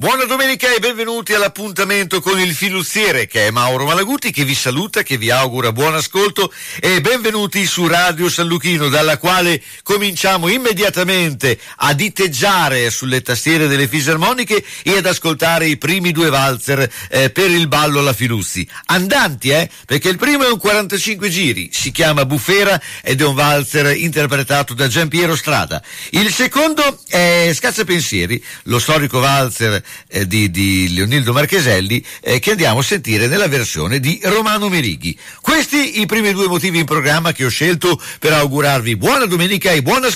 Buona domenica e benvenuti all'appuntamento con il filuziere, che è Mauro Malaguti, che vi saluta, che vi augura buon ascolto e benvenuti su Radio San Luchino, dalla quale cominciamo immediatamente a diteggiare sulle tastiere delle fisarmoniche e ad ascoltare i primi due valzer per il ballo alla Filuzzi. Andanti, perché il primo è un 45 giri, si chiama Bufera ed è un valzer interpretato da Giampiero Strada. Il secondo è Scazzapensieri, lo storico valzer di Leonildo Marcheselli, che andiamo a sentire nella versione di Romano Merighi. Questi i primi due motivi in programma che ho scelto per augurarvi buona domenica e buona